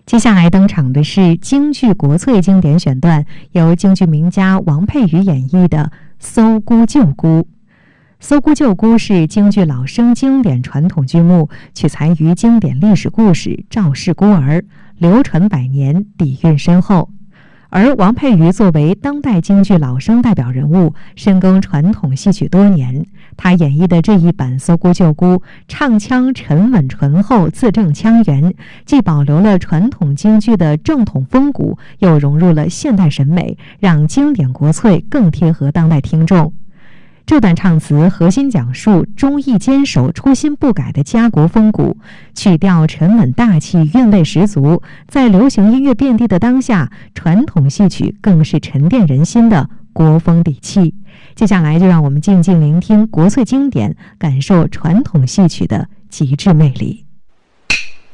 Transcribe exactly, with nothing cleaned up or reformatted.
接下来登场的是京剧国粹经典选段，由京剧名家王佩瑜演绎的《搜孤救孤》。《搜孤救孤》是京剧老生经典传统剧目，取材于经典历史故事《赵氏孤儿》，流传百年，底蕴深厚。而王佩瑜作为当代京剧老生代表人物，深耕传统戏曲多年，他演绎的这一版《搜孤救孤》，唱腔沉稳醇厚，字正腔圆，既保留了传统京剧的正统风骨，又融入了现代审美，让经典国粹更贴合当代听众。这段唱词核心讲述忠义坚守、初心不改的家国风骨，曲调沉稳大气，韵味十足。在流行音乐遍地的当下，传统戏曲更是沉淀人心的国风底气。接下来就让我们静静聆听国粹经典，感受传统戏曲的极致魅力。